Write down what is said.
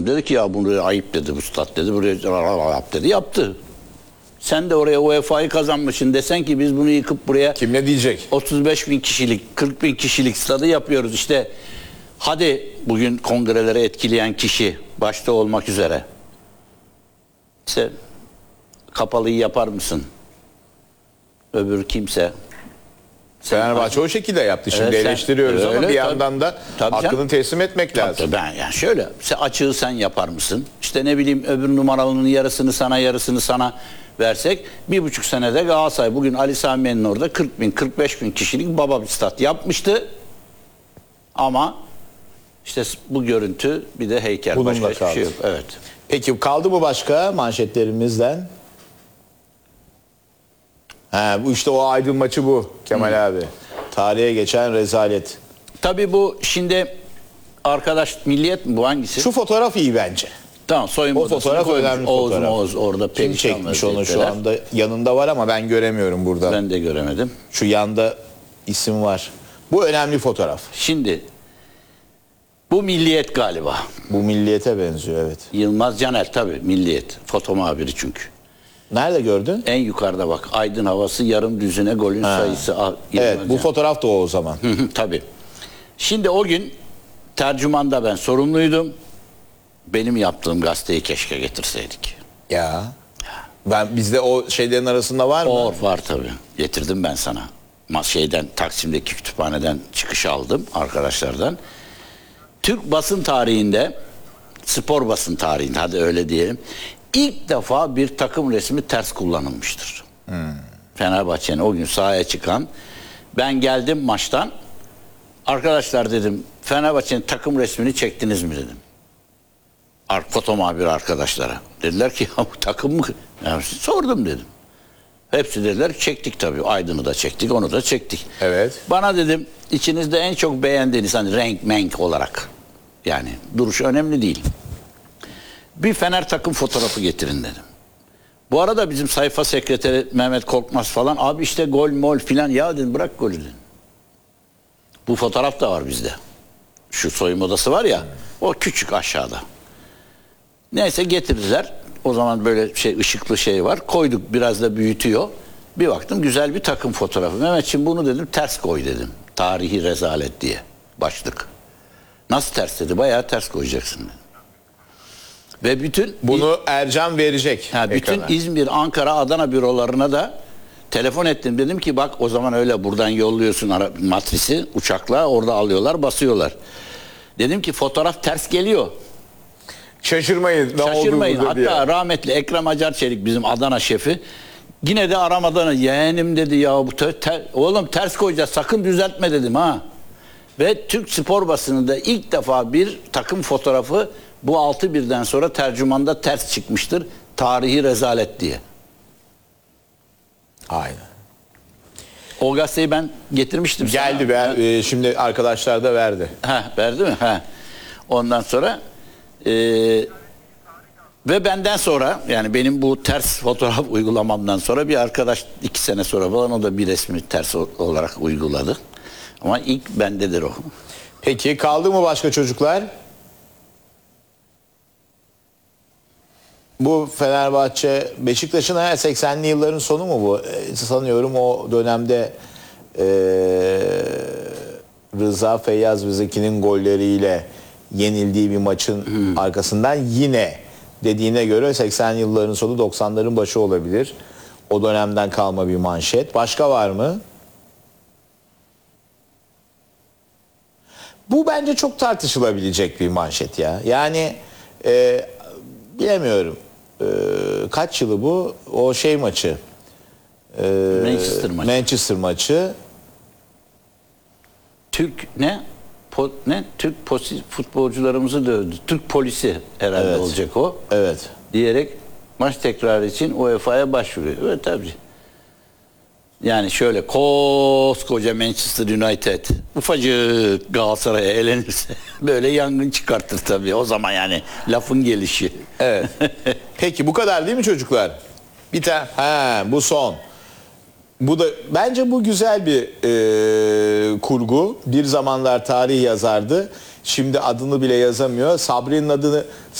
dedi ki ya buraya ayıp dedi bu stat dedi. Buraya yap dedi. Yaptı. Sen de oraya UEFA'yı kazanmışsın desen ki biz bunu yıkıp buraya Kim ne diyecek? 35 bin kişilik, 40 bin kişilik stadı yapıyoruz. İşte hadi bugün kongreleri etkileyen kişi başta olmak üzere. İşte kapalıyı yapar mısın? Öbür kimse. Fenerbahçe o şekilde yaptı. Şimdi Evet, eleştiriyoruz ama öyle, bir tabii. yandan da Tabii hakkını canım. teslim etmek lazım. Tabii ben yani şöyle açığı sen yapar mısın? İşte ne bileyim öbür numaralının yarısını sana yarısını sana versek 1,5 senede Galatasaray bugün Ali Sami'nin orada 40 bin 45 bin kişilik baba bir stat yapmıştı. Ama işte bu görüntü bir de heykel Bununla başka hiçbir kaldı. şey yok. Evet. Peki kaldı mı başka manşetlerimizden? Bu işte o Aydın maçı bu Kemal abi. Tarihe geçen rezalet. Tabii bu şimdi arkadaş Milliyet mi bu hangisi? Şu fotoğraf iyi bence. Tamam soyunma O odasını fotoğraf koymuş. önemli Oğuz fotoğraf. Moğuz orada Kim perişan çekmiş onu şu vaziyetteler. anda? Yanında var ama ben göremiyorum burada. Ben de göremedim. Şu yanda isim var. Bu önemli fotoğraf. Şimdi bu Milliyet galiba. Bu Milliyet'e benziyor, evet. Yılmaz Caner tabii Milliyet. Foto muhabiri çünkü. Nerede gördün? En yukarıda bak. Aydın havası yarım düzine golün sayısı. Evet, bu fotoğraf da o zaman. Tabii. Şimdi o gün tercümanda ben sorumluydum. Benim yaptığım gazeteyi keşke getirseydik. Ya. Bizde o şeylerin arasında var mı? O var tabii. Getirdim ben sana. Taksim'deki kütüphaneden çıkış aldım arkadaşlardan. Türk basın tarihinde, spor basın tarihinde hadi öyle diyelim. İlk defa bir takım resmi ters kullanılmıştır. Fenerbahçe'nin o gün sahaya çıkan. Ben geldim maçtan. Arkadaşlar dedim Fenerbahçe'nin takım resmini çektiniz mi dedim. Foto muhabiri arkadaşlara. Dediler ki ya bu takım mı? Yani sordum dedim. Hepsi dediler çektik tabii. Aydın'ı da çektik, onu da çektik. Evet. Bana dedim içinizde en çok beğendiğiniz hani renk menk olarak yani duruş önemli değil. Bir Fener takım fotoğrafı getirin dedim. Bu arada bizim sayfa sekreteri Mehmet Korkmaz falan abi işte gol mol filan ya dedim bırak golü dedim. Bu fotoğraf da var bizde. Şu soyunma odası var ya o küçük aşağıda. Neyse getirdiler. O zaman böyle ışıklı şey var. Koyduk biraz da büyütüyor. Bir baktım güzel bir takım fotoğrafı. Mehmetciğim bunu dedim ters koy dedim. Tarihi rezalet diye başlık. Nasıl ters dedi? Bayağı ters koyacaksın dedim. Ve bütün Bunu Ercan verecek. bütün ekrana. İzmir, Ankara, Adana bürolarına da telefon ettim. Dedim ki bak o zaman öyle buradan yolluyorsun matrisi uçakla orada alıyorlar basıyorlar. Dedim ki fotoğraf ters geliyor. Şaşırmayın. Şaşırmayın. Hatta Hatta rahmetli Ekrem Acarçelik bizim Adana şefi yine de aramadan yeğenim dedi ya bu oğlum ters koyacağız sakın düzeltme dedim ha. Ve Türk spor basınında ilk defa bir takım fotoğrafı bu 6-1'den sonra tercümanda ters çıkmıştır. Tarihi rezalet diye. Aynen. O gazeteyi ben getirmiştim. Geldi be. Şimdi arkadaşlar da verdi. Verdi mi? Ondan sonra ve benden sonra yani benim bu ters fotoğraf uygulamamdan sonra bir arkadaş 2 sene sonra falan o da bir resmi ters olarak uyguladı. Ama ilk bendedir o. Peki kaldı mı başka çocuklar? Bu Fenerbahçe Beşiktaş'ın 80'li yılların sonu mu bu? Sanıyorum o dönemde Rıza Feyyaz ve Zeki'nin golleriyle yenildiği bir maçın arkasından yine dediğine göre 80 yılların sonu 90'ların başı olabilir. O dönemden kalma bir manşet. Başka var mı? Bu bence çok tartışılabilecek bir manşet ya. Yani bilemiyorum. Kaç yılı bu? O şey maçı. Manchester maçı. Türk Türk futbolcularımızı dövdü. Türk polisi herhalde Evet. olacak o. Evet. Diyerek maç tekrarı için UEFA'ya başvuruyor. Evet tabii. Yani şöyle koskoca Manchester United ufacık Galatasaray'a elenirse böyle yangın çıkartır tabii. O zaman yani lafın gelişi. Evet. Peki bu kadar değil mi çocuklar? Bir tane. Bu son. Bu da bence bu güzel bir kurgu. Bir zamanlar tarih yazardı. Şimdi adını bile yazamıyor. Sabri'nin adını